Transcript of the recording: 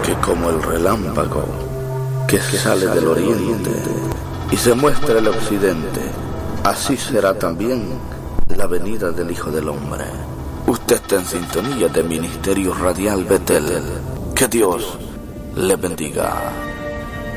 que como el relámpago que sale del oriente y se muestra el occidente, así será también la venida del Hijo del Hombre. Usted está en sintonía de Ministerio Radial Betel. Que Dios le bendiga.